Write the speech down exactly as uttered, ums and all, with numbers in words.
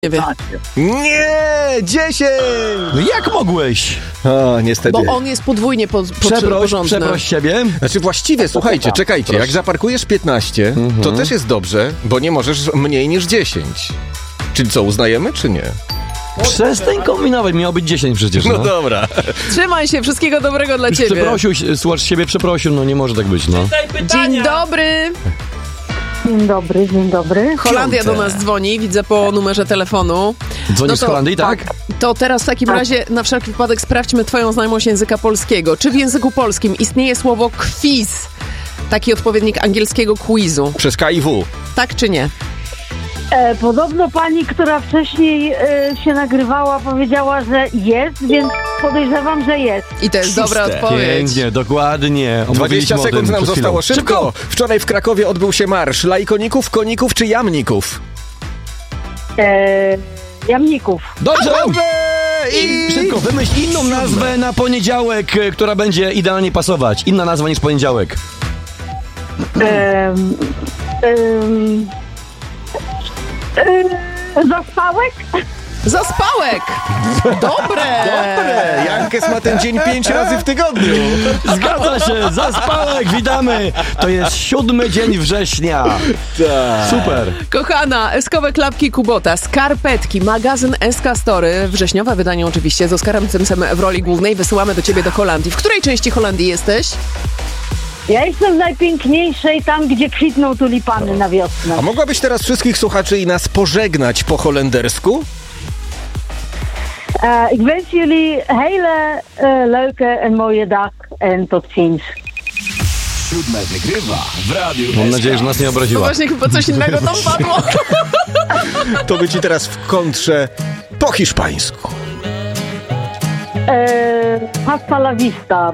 Nie wie. Nie! Dziesięć! No jak mogłeś? O, niestety. Bo on jest podwójnie po, po, Przeproś, porządny. przeproś siebie. Znaczy właściwie, słuchajcie, czekajcie, jak zaparkujesz piętnaście, Mhm. to też jest dobrze, bo nie możesz mniej niż dziesięć. Czyli co, uznajemy, czy nie? Przestań kombinować, miało być dziesięć przecież. No, No dobra. Trzymaj się, wszystkiego dobrego dla Już ciebie. przeprosił, słuchacz siebie przeprosił, no nie może tak być, no. Dzień dobry. Dzień dobry, dzień dobry. Holandia Piąte. do nas dzwoni, widzę po numerze telefonu. Dzwonisz z Holandii, tak? To teraz w takim razie na wszelki wypadek sprawdźmy twoją znajomość języka polskiego. Czy w języku polskim istnieje słowo quiz? Taki odpowiednik angielskiego quizu. Przez K I W. Tak czy nie? E, podobno pani, która wcześniej e, się nagrywała, powiedziała, że jest, więc podejrzewam, że jest. I to jest dobra Szóste. odpowiedź. Pięknie, dokładnie. dwadzieścia Omówiliśmy o sekund tym nam przed zostało. chwilą. Szybko! Wczoraj w Krakowie odbył się marsz lajkoników, koników czy jamników? E, jamników. Dobrze! Dobrze! I szybko, wymyśl inną nazwę na poniedziałek, e, która będzie idealnie pasować. Inna nazwa niż poniedziałek. E, e, e, zaspałek? Zaspałek! Dobre! Dobre! Jankes ma ten dzień pięć razy w tygodniu. Zgadza się, zaspałek, witamy! To jest siódmy dzień września. Tak. Super. Kochana, eskowe klapki Kubota, skarpetki, magazyn S K Story, wrześniowe wydanie oczywiście, z Oskarem Cymsem w roli głównej, wysyłamy do ciebie do Holandii. W której części Holandii jesteś? Ja jestem w najpiękniejszej, tam gdzie kwitną tulipany na wiosnę. A mogłabyś teraz wszystkich słuchaczy i nas pożegnać po holendersku? E, ik wens jullie hele e, leuke en mooie dag en tot ziens. Siódme wygrywa w Radiu Mam S K. nadzieję, że nas nie No obraziła. właśnie, chyba coś innego tam padło. To by ci teraz w kontrze po hiszpańsku. E, hasta la vista.